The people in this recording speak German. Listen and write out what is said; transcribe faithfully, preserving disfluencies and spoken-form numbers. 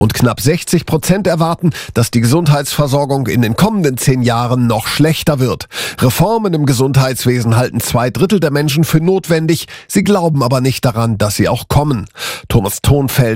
Und knapp sechzig Prozent erwarten, dass die Gesundheitsversorgung in den kommenden zehn Jahren noch schlechter wird. Reformen im Gesundheitswesen halten zwei Drittel der Menschen für notwendig. Sie glauben aber nicht daran, dass sie auch kommen. Thomas Thonfeld